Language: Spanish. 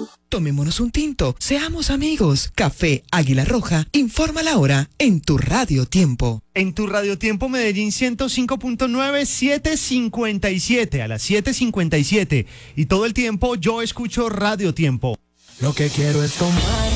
Tomémonos un tinto, seamos amigos. Café Águila Roja, informa la hora en tu Radio Tiempo. En tu Radio Tiempo Medellín 105.9, 7:57, a las 7:57. Y todo el tiempo yo escucho Radio Tiempo. Lo que quiero es tomar